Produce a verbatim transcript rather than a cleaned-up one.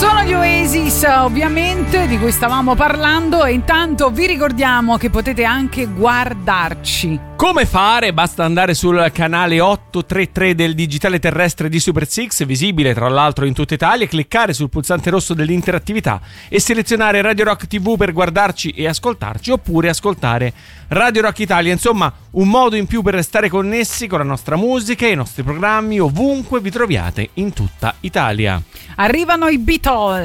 Sono gli Oasis, ovviamente, di cui stavamo parlando, e intanto vi ricordiamo che potete anche guardarci. Come fare? Basta andare sul canale ottocentotrentatré del digitale terrestre di Super Six, visibile tra l'altro in tutta Italia, cliccare sul pulsante rosso dell'interattività e selezionare Radio Rock tivù per guardarci e ascoltarci, oppure ascoltare Radio Rock Italia. Insomma, un modo in più per restare connessi con la nostra musica e i nostri programmi ovunque vi troviate in tutta Italia. Arrivano i Beatles.